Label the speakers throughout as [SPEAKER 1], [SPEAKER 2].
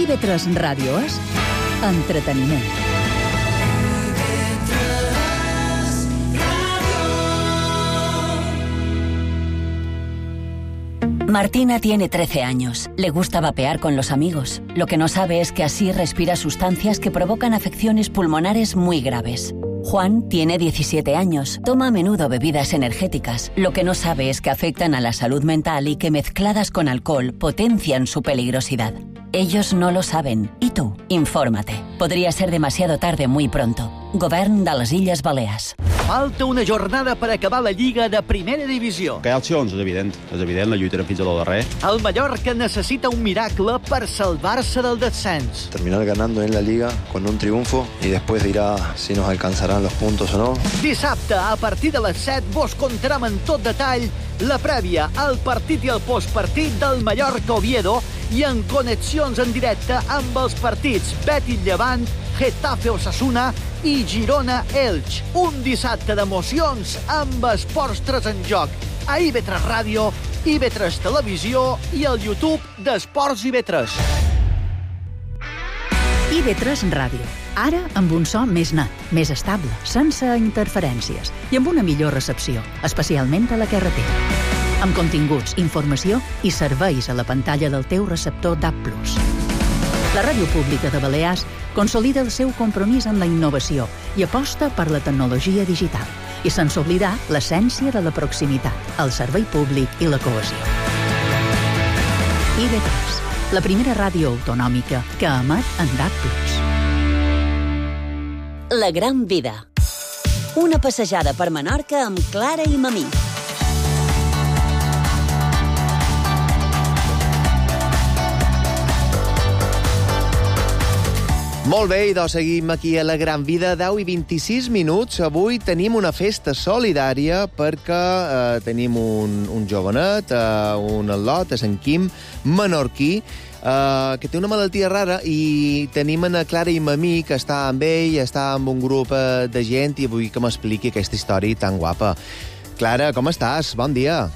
[SPEAKER 1] IB3 Ràdio és entreteniment.
[SPEAKER 2] Martina tiene 13 años. Le gusta vapear con los amigos. Lo que no sabe es que así respira sustancias que provocan afecciones pulmonares muy graves. Juan tiene 17 años. Toma a menudo bebidas energéticas. Lo que no sabe es que afectan a la salud mental y que mezcladas con alcohol potencian su peligrosidad. Ellos no lo saben. I tu, infórmate. Podria ser demasiado tarde muy pronto. Govern de les Illes Balears.
[SPEAKER 3] Falta una jornada per acabar la Lliga de Primera Divisió.
[SPEAKER 4] Que hi ha opcions, és evident, la lluitarem fins al darrer.
[SPEAKER 3] El Mallorca necessita un miracle per salvar-se del descens.
[SPEAKER 5] Terminar ganando en la Liga con un triunfo y después dirá si nos alcanzarán los puntos o no.
[SPEAKER 3] Dissabte, a partir de les 7, vos contarem en tot detall la prèvia, el partit i el postpartit del Mallorca-Oviedo i en connexions en directe amb els partits Betis-Llevant, Getafe-Osasuna i Girona-Elx. Un dissabte d'emocions amb esports 3 en joc a IB3 Ràdio, IB3 Televisió i el YouTube d'Esports IB3.
[SPEAKER 1] IB3 Ràdio. Ara amb un so més net, més estable, sense interferències i amb una millor recepció, especialment a la carretera. Amb continguts, informació i serveis a la pantalla del teu receptor DAB+. La Ràdio Pública de Balears consolida el seu compromís amb la innovació i aposta per la tecnologia digital. I sense oblidar l'essència de la proximitat, el servei públic i la cohesió. IB3, la primera ràdio autonòmica que emet en DAB+.
[SPEAKER 2] La gran vida. Una passejada per Menorca amb Clara i Mamí.
[SPEAKER 6] Molt bé, i doncs seguim aquí a La Gran Vida, 10 i 26 minuts. Avui tenim una festa solidària perquè tenim un jovenet, un al·lot, a Sant Quim, menorquí, que té una malaltia rara, i tenim a Clara i Mamí, que està amb ell, està amb un grup de gent, i vull que m'expliqui aquesta història tan guapa. Clara, com estàs? Bon dia.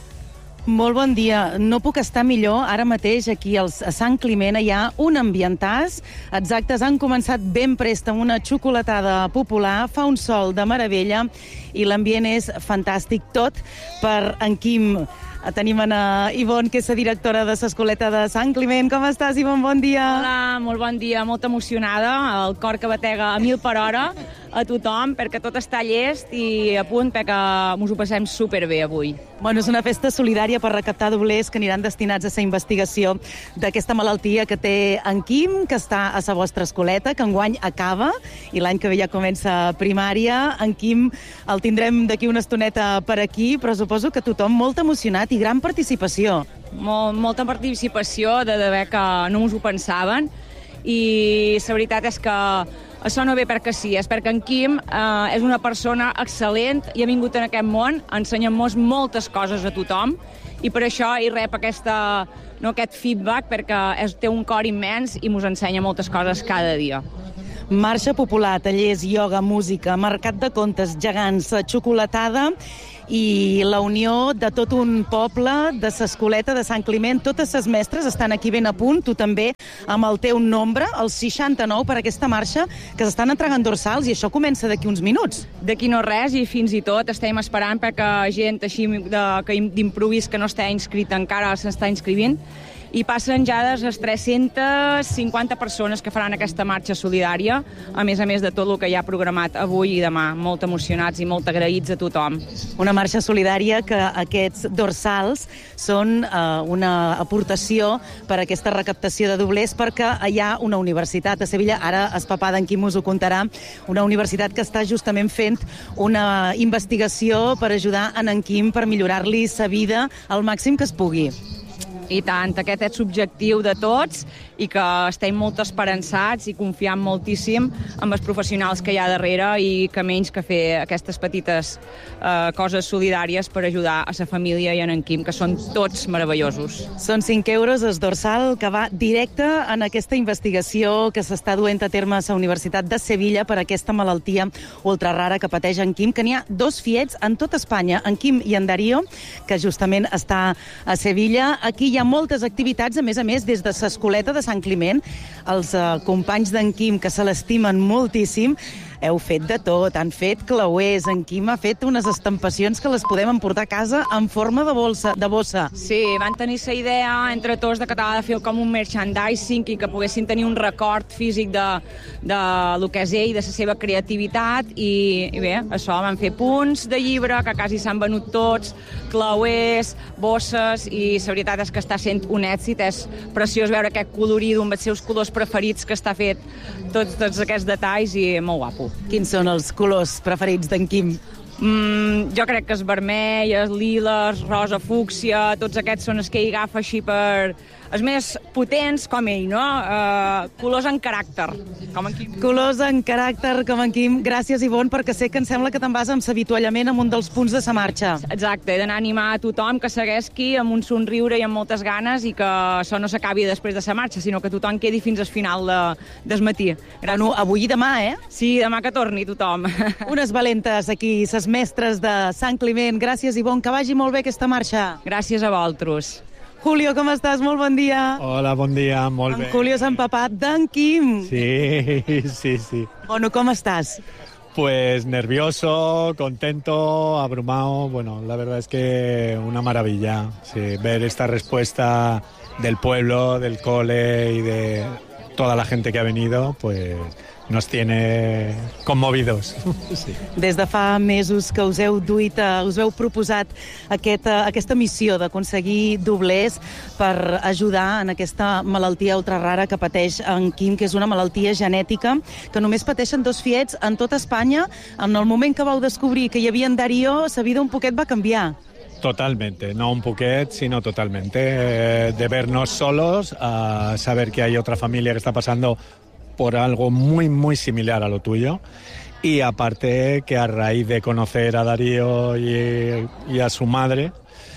[SPEAKER 7] Molt bon dia. No puc estar millor. Ara mateix aquí a Sant Climent hi ha un ambientàs. Exactes, han començat ben prest amb una xocolatada popular, fa un sol de meravella i l'ambient és fantàstic. Tot per en Quim. Tenim a Ivonne, que és la directora de l'Escoleta de Sant Climent. Com estàs, Ivonne? Bon dia.
[SPEAKER 8] Hola, molt bon dia. Molt emocionada. El cor que batega a 1000 per hora a tothom, perquè tot està llest i a punt perquè ens ho passem superbé avui.
[SPEAKER 7] Bueno, és una festa solidària per recaptar doblers que aniran destinats a la investigació d'aquesta malaltia que té en Quim, que està a la vostra escoleta, que enguany acaba, i l'any que ve ja comença primària. En Quim el tindrem d'aquí una estoneta per aquí, però suposo que tothom molt emocionat i gran participació.
[SPEAKER 8] Molta participació, de ver que no us ho pensaven, i la veritat és que això no ve perquè sí, és perquè en Quim és una persona excel·lent i ha vingut en aquest món a ensenyar-nos moltes coses a tothom, i per això hi rep aquest feedback, perquè té un cor immens i ens ensenya moltes coses cada dia.
[SPEAKER 7] Marxa popular, tallers, ioga, música, mercat de contes, gegants, xocolatada i la unió de tot un poble, de l'Escoleta de Sant Climent. Totes les mestres estan aquí ben a punt, tu també, amb el teu nombre, el 69, per aquesta marxa, que s'estan entregant dorsals, i això comença d'aquí uns minuts.
[SPEAKER 8] D'aquí no res, i fins i tot estem esperant perquè gent així d'improvís que no està inscrita encara s'està inscrivint, i passen ja les 350 persones que faran aquesta marxa solidària, a més de tot el que hi ha programat avui i demà. Molt emocionats i molt agraïts a tothom.
[SPEAKER 7] Una marxa solidària que aquests dorsals són una aportació per a aquesta recaptació de doblers, perquè hi ha una universitat a Sevilla, ara el papà d'en Quim us ho contarà, una universitat que està justament fent una investigació per ajudar en Quim per millorar-li la vida al màxim que es pugui.
[SPEAKER 8] I tant, aquest és l'objectiu de tots, i que estem molt esperançats i confiant moltíssim en els professionals que hi ha darrere, i que menys que fer aquestes petites coses solidàries per ajudar a la família i en Quim, que són tots meravellosos.
[SPEAKER 7] Són 5 euros el dorsal que va directe en aquesta investigació que s'està duent a terme a la Universitat de Sevilla per aquesta malaltia ultrarara que pateix en Quim, que n'hi ha 2 fiets en tota Espanya, en Quim i en Darío, que justament està a Sevilla. Aquí hi hi ha moltes activitats, a més, des de s'Escoleta de Sant Climent. Els companys d'en Quim, que se l'estimen moltíssim, heu fet de tot, han fet clauers, en Quim ha fet unes estampacions que les podem emportar a casa en forma de bossa.
[SPEAKER 8] Sí, van tenir la idea entre tots de que t'ha de fer com un merchandising i que poguessin tenir un record físic de lo que és ell, de la seva creativitat, i bé, això, van fer punts de llibre, que quasi s'han venut tots, clauers, bosses, i la veritat és que està sent un èxit, és preciós veure aquest colorit, un dels seus colors preferits, que està fet tots aquests detalls, i molt guapo.
[SPEAKER 7] Quins són els colors preferits d'en Quim?
[SPEAKER 8] Jo crec que és vermell, és liles, rosa, fúcsia, tots aquests són els que ell agafa així per... els més potents, com ell, no? Colors en caràcter, com en Quim.
[SPEAKER 7] Colors en caràcter, com en Quim. Gràcies, Ivonne, perquè sé que em sembla que te'n vas amb l'avituallament en un dels punts de sa marxa.
[SPEAKER 8] Exacte, he d'anar a animar a tothom que segueix aquí amb un somriure i amb moltes ganes, i que això no s'acabi després de sa marxa, sinó que tothom quedi fins al final del matí.
[SPEAKER 7] Bueno, avui i demà, eh?
[SPEAKER 8] Sí, demà que torni tothom.
[SPEAKER 7] Unes valentes aquí, ses mestres de Sant Climent. Gràcies, Ivonne, que vagi molt bé aquesta marxa.
[SPEAKER 8] Gràcies a vosaltres.
[SPEAKER 7] Julio, com estàs? Molt bon dia.
[SPEAKER 9] Hola, bon dia, molt bé.
[SPEAKER 7] En Julio s'ha empapat d'en Quim.
[SPEAKER 9] Sí.
[SPEAKER 7] Bueno, com estàs?
[SPEAKER 9] Pues nervioso, contento, abrumado. Bueno, la verdad es que una maravilla. Sí, ver esta respuesta del pueblo, del cole y de toda la gente que ha venido, pues nos tiene conmovidos. Sí.
[SPEAKER 7] Des de fa mesos que us heu proposat aquesta missió d'aconseguir doblers per ajudar en aquesta malaltia ultrarara que pateix en Quim, que és una malaltia genètica, que només pateixen 2 fiets en tota Espanya. En el moment que vau descobrir que hi havia en Darío, sa vida un poquet va canviar.
[SPEAKER 9] Totalmente, no un poquet, sino totalmente. De vernos solos a saber que hay otra familia que está pasando por algo muy, muy similar a lo tuyo. Y aparte que a raíz de conocer a Darío y a su madre,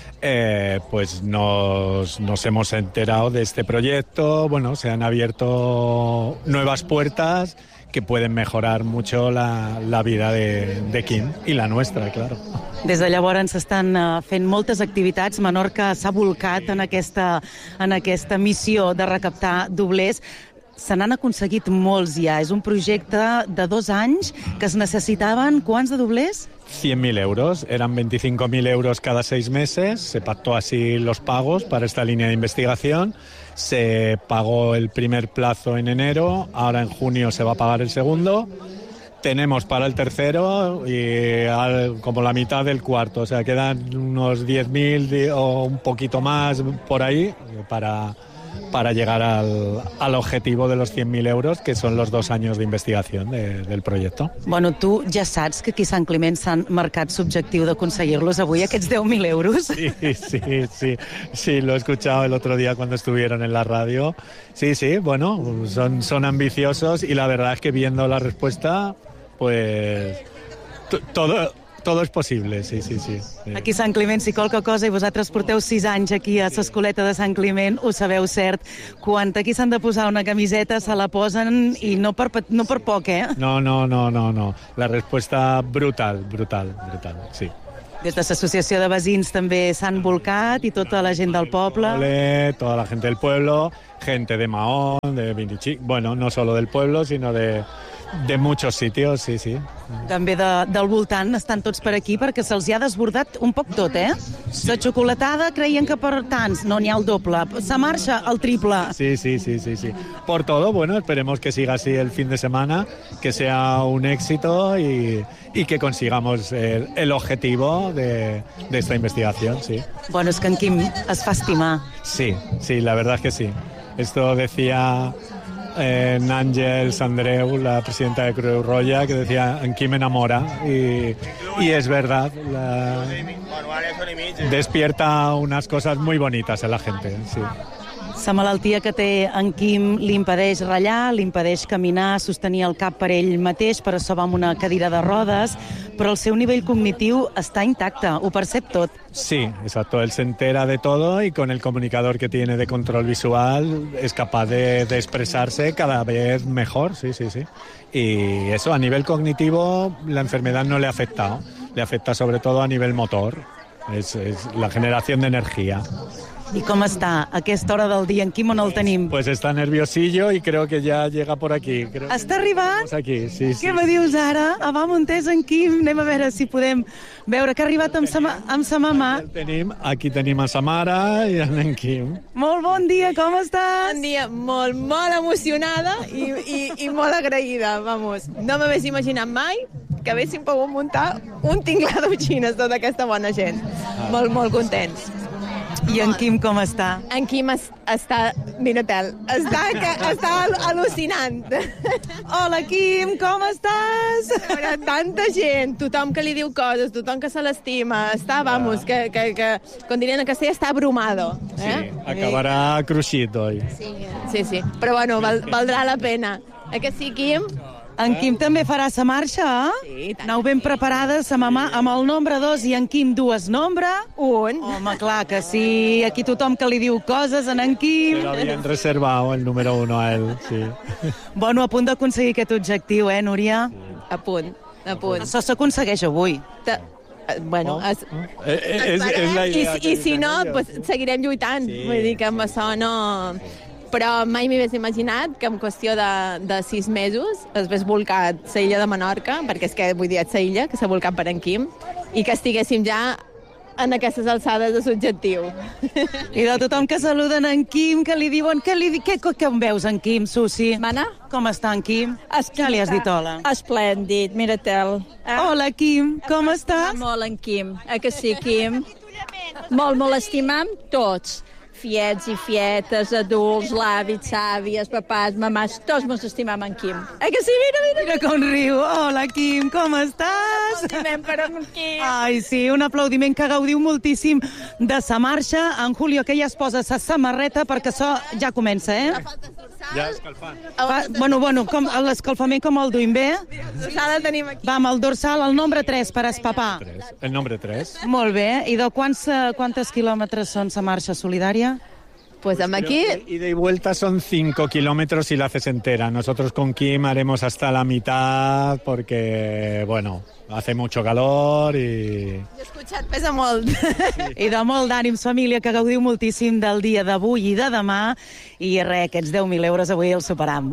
[SPEAKER 9] pues nos hemos enterado de este proyecto. Bueno, se han abierto nuevas puertas que pueden mejorar mucho la vida de Quim i la nostra, claro.
[SPEAKER 7] Des de llavors s'estan fent moltes activitats. Menorca s'ha volcat en aquesta missió de recaptar doblers. Se n'han aconseguit molts ja. És un projecte de 2 anys que es necessitaven quants de doblers?
[SPEAKER 9] 100.000 euros. Eran 25.000 euros cada 6 meses. Se pactó así los pagos para esta línea de investigación. Se pagó el primer plazo en enero. Ahora en junio se va a pagar el segundo. Tenemos para el tercero y como la mitad del cuarto. O sea, quedan unos 10.000 o un poquito más por ahí para llegar al objetivo de los 100.000 euros, que son los 2 años de investigación del proyecto.
[SPEAKER 7] Bueno, tu ja saps que aquí a Sant Climent s'han marcat l'objectiu d'aconseguir-los avui, aquests 10.000 euros.
[SPEAKER 9] Sí, lo he escuchado el otro día cuando estuvieron en la radio. Sí, bueno, son ambiciosos y la verdad es que viendo la respuesta, pues todo es possible, sí.
[SPEAKER 7] Aquí a Sant Climent, si qualque cosa, i vosaltres porteu 6 anys aquí a l'Escoleta de Sant Climent, ho sabeu cert. Quan aquí s'han de posar una camiseta, se la posen i no per poc, eh?
[SPEAKER 9] No. La respuesta brutal, sí.
[SPEAKER 7] Des de l'associació de veïns també s'han volcat i tota la gent del poble.
[SPEAKER 9] Toda la gente del pueblo, gente de Mahón, de Vinichic, bueno, no solo del pueblo, sino de muchos sitios, sí.
[SPEAKER 7] També del voltant estan tots per aquí perquè se'ls ha desbordat un poc tot, eh? La xocolatada creien que per tants, no n'hi ha el doble. Se marxa el triple.
[SPEAKER 9] Sí. Por todo, bueno, esperemos que siga así el fin de semana, que sea un éxito y que consigamos el objetivo de esta investigación, sí.
[SPEAKER 7] Bueno, és que en Quim es fa estimar.
[SPEAKER 9] Sí, la verdad es que sí. Esto decía Àngels Andreu, la presidenta de Creu Roja, que decía, en Quim enamora, y es verdad, despierta unas cosas muy bonitas en la gente, sí.
[SPEAKER 7] La malaltia que té en Quim li impedeix ratllar, li impedeix caminar, sostenir el cap per ell mateix, per això va amb una cadira de rodes, però el seu nivell cognitiu està intacte, ho percep tot.
[SPEAKER 9] Sí, exacto, él se entera de todo y con el comunicador que tiene de control visual es capaz de expresarse cada vez mejor, sí. Y eso, a nivel cognitivo, la enfermedad no le ha afectado, le afecta sobre todo a nivel motor, es la generación de energía.
[SPEAKER 7] I com està a aquesta hora del dia? En Quim on el tenim?
[SPEAKER 9] Pues está nerviosillo y creo que ya llega por aquí.
[SPEAKER 7] Està arribant?
[SPEAKER 9] Estamos aquí, sí.
[SPEAKER 7] Què me dius ara? Va Montés, en Quim. Anem a veure si podem veure que ha arribat amb sa mamà.
[SPEAKER 9] Aquí tenim a sa mare i en Quim.
[SPEAKER 7] Molt bon dia, com estàs?
[SPEAKER 10] Bon dia, molt emocionada i molt agraïda, vamos. No m'hagués imaginat mai que haguéssim pogut muntar un tinglar d'utxines, tota aquesta bona gent. Molt contents.
[SPEAKER 7] I en Quim com està?
[SPEAKER 10] En Quim està, mira-te'l, està al·lucinant.
[SPEAKER 7] Hola, Quim, com estàs?
[SPEAKER 10] Tanta gent, tothom que li diu coses, tothom que se l'estima, està, vamos, que com dirien en castellà, està abrumado.
[SPEAKER 9] Sí, acabarà cruixit, oi?
[SPEAKER 10] Sí, però bueno, valdrà la pena. Que sí, Quim?
[SPEAKER 7] En Quim també farà sa marxa, eh?
[SPEAKER 10] Sí, tant.
[SPEAKER 7] Aneu ben preparades, sa mamà amb el nombre 2 i en Quim dues nombre?
[SPEAKER 10] 1.
[SPEAKER 7] Home, clar que sí. Aquí tothom que li diu coses en Quim.
[SPEAKER 9] Se lo habían reservado el número 1 a él, sí.
[SPEAKER 7] Bueno, a punt d'aconseguir aquest objectiu, Núria?
[SPEAKER 10] A punt.
[SPEAKER 7] Això s'aconsegueix avui.
[SPEAKER 10] Bueno,
[SPEAKER 9] és la idea.
[SPEAKER 10] I si no, pues, seguirem lluitant. Sí. Vull dir que amb això no... Però mai m'hagués imaginat que en qüestió de 6 mesos es hagués volcat la illa de Menorca, perquè és que, vull dir, és la illa que s'ha volcat per en Quim, i que estiguéssim ja en aquestes alçades de l'objectiu.
[SPEAKER 7] I de tothom que saluden en Quim, que li diuen... Què em veus, en Quim, Susi?
[SPEAKER 11] Mana?
[SPEAKER 7] Com està en Quim? Què li has dit hola?
[SPEAKER 11] Esplèndid, mira-te'l.
[SPEAKER 7] Hola, Quim, com estàs?
[SPEAKER 11] Molt en Quim, que sí, Quim? Molt estimam tots. Fiets i fietes, adults, l'àvits, àvies, papàs, mamàs, tots mos estimam en Quim. Que sí, mira.
[SPEAKER 7] Mira com riu. Hola, Quim, com estàs?
[SPEAKER 11] Aplaudiment per en Quim.
[SPEAKER 7] Ai, sí, un aplaudiment que gaudiu moltíssim de sa marxa. En Julio, que ja es posa sa samarreta perquè això ja comença,
[SPEAKER 9] Ja escalfant.
[SPEAKER 7] Bueno, com l'escalfament com el duim bé?
[SPEAKER 10] Dorsal el tenim aquí.
[SPEAKER 7] Va, amb el dorsal, el nombre 3 per espapar.
[SPEAKER 9] El nombre 3.
[SPEAKER 7] Molt bé. I de quantes quilòmetres són sa marxa solidària?
[SPEAKER 10] Pues aquí...
[SPEAKER 9] Ida y vuelta son 5 kilómetros si la haces entera. Nosotros con Quim haremos hasta la mitad porque, bueno, hace mucho calor i...
[SPEAKER 10] Escuchat, pesa molt.
[SPEAKER 7] I de molt d'ànims, família, que gaudiu moltíssim del dia d'avui i de demà. I aquests 10.000 euros avui els superam.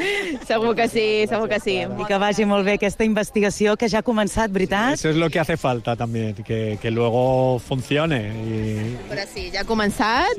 [SPEAKER 10] Segur que sí.
[SPEAKER 7] I que vagi molt bé aquesta investigació que ja ha començat, veritat?
[SPEAKER 9] Eso es lo que hace falta también, que luego funcione.
[SPEAKER 10] Però sí, ja ha començat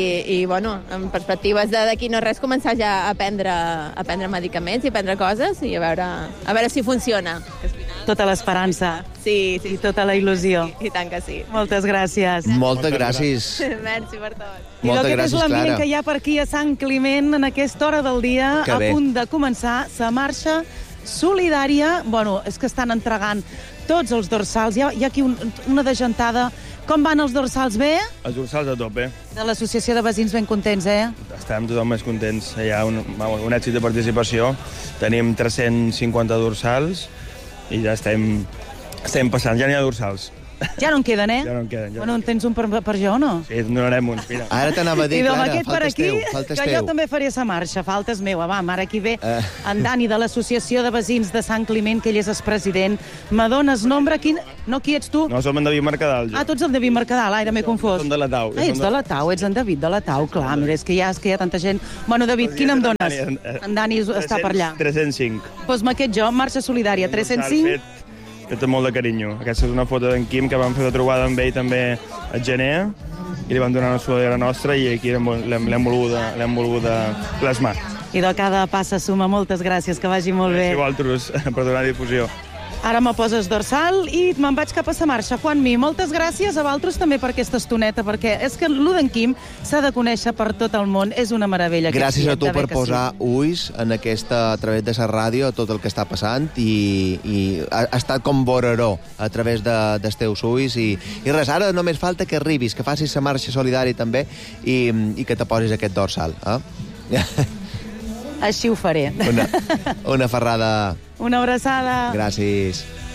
[SPEAKER 10] i bueno, en perspectives d'aquí no res, començar ja a prendre medicaments i prendre coses i a veure si funciona.
[SPEAKER 7] Tota l'esperança.
[SPEAKER 10] Sí.
[SPEAKER 7] I tota la il·lusió.
[SPEAKER 10] I tant que sí.
[SPEAKER 7] Moltes gràcies.
[SPEAKER 6] Moltes gràcies.
[SPEAKER 10] Merci per tot.
[SPEAKER 7] I aquest és l'ambient que hi ha per aquí a Sant Climent en aquesta hora del dia, a punt de començar la marxa solidària. Bueno, és que estan entregant tots els dorsals. Hi ha aquí una degentada. Com van els dorsals, bé?
[SPEAKER 12] Els dorsals a tope.
[SPEAKER 7] De l'associació de veïns ben contents,
[SPEAKER 12] Estem tothom més contents. Hi ha un èxit de participació. Tenim 350 dorsals i ja estem passant. Ja n'hi ha dorsals.
[SPEAKER 7] Ja no en queden,
[SPEAKER 12] Ja no en queden.
[SPEAKER 7] Bueno, en tens un per jo o no?
[SPEAKER 12] Sí, en donarem uns, mira.
[SPEAKER 6] Ara t'anava a dir, Clara, faltes teu.
[SPEAKER 7] Que jo també faré sa marxa, faltes meva. Va, ara aquí ve en Dani, de l'Associació de Veïns de Sant Climent, que ell és el president. Me dones nombre? No, qui ets tu?
[SPEAKER 12] No, som en David Mercadal.
[SPEAKER 7] Tu ets en David Mercadal, ara m'he confós.
[SPEAKER 12] Som de la Tau.
[SPEAKER 7] Ets de la Tau, ets en David de la Tau, clar, mira, és que hi ha tanta gent. Bueno, David, quin em dones? En Dani està per allà.
[SPEAKER 12] 305.
[SPEAKER 7] Doncs aquest jo, marxa solidària, 305.
[SPEAKER 12] Fet amb molt de carinyo. Aquesta és una foto d'en Quim que vam fer de trobada amb ell també al gener i li vam donar una solidària nostra i aquí l'hem volguda plasmar.
[SPEAKER 7] I de cada passa suma. Moltes gràcies, que vagi molt bé.
[SPEAKER 12] Gràcies a vosaltres per donar difusió.
[SPEAKER 7] Ara me poses dorsal i me'n vaig cap a sa marxa. Juan Mi, moltes gràcies a vosaltres també per aquesta estoneta, perquè és que l'U d'en Quim s'ha de conèixer per tot el món. És una meravella.
[SPEAKER 6] Gràcies a tu per posar ulls en aquesta, a través de la ràdio, a tot el que està passant i ha estat com voreró a través dels teus ulls i res, ara només falta que arribis, que facis la marxa solidària també i que te posis aquest dorsal.
[SPEAKER 7] Així ho faré.
[SPEAKER 6] Una ferrada.
[SPEAKER 7] Una abraçada.
[SPEAKER 6] Gràcies.